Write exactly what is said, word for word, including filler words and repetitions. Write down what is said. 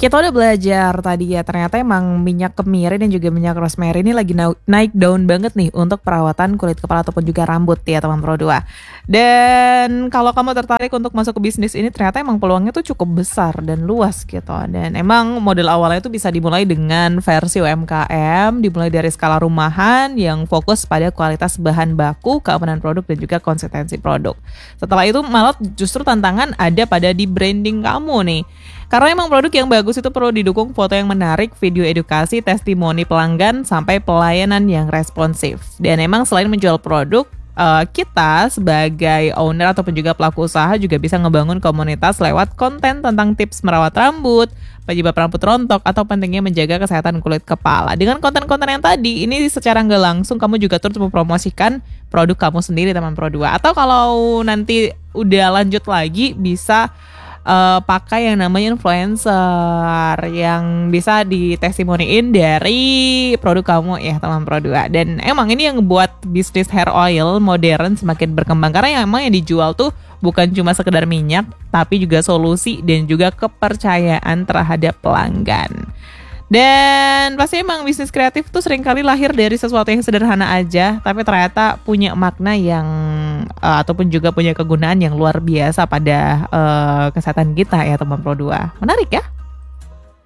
Kita udah belajar tadi ya, ternyata emang minyak kemiri dan juga minyak rosemary ini lagi nau- naik daun banget nih untuk perawatan kulit kepala ataupun juga rambut ya teman Pro dua. Dan kalau kamu tertarik untuk masuk ke bisnis ini ternyata emang peluangnya tuh cukup besar dan luas gitu. Dan emang model awalnya tuh bisa dimulai dengan versi U M K M, dimulai dari skala rumahan yang fokus pada kualitas bahan baku, keamanan produk dan juga konsistensi produk. Setelah itu malah justru tantangan ada pada di branding kamu nih. Karena emang produk yang bagus itu perlu didukung foto yang menarik, video edukasi, testimoni pelanggan, sampai pelayanan yang responsif. Dan emang selain menjual produk, eh, kita sebagai owner ataupun juga pelaku usaha juga bisa ngebangun komunitas lewat konten tentang tips merawat rambut, penyebab rambut rontok, atau pentingnya menjaga kesehatan kulit kepala. Dengan konten-konten yang tadi, ini secara nggak langsung kamu juga turut mempromosikan produk kamu sendiri teman Pro dua. Atau kalau nanti udah lanjut lagi, bisa uh, pakai yang namanya influencer yang bisa ditestimoniin dari produk kamu ya teman Pro dua. Dan emang ini yang ngebuat bisnis hair oil modern semakin berkembang karena yang emang yang dijual tuh bukan cuma sekedar minyak tapi juga solusi dan juga kepercayaan terhadap pelanggan. Dan pasti emang bisnis kreatif tuh seringkali lahir dari sesuatu yang sederhana aja, tapi ternyata punya makna yang uh, ataupun juga punya kegunaan yang luar biasa pada uh, kesehatan kita ya teman Pro dua. Menarik ya?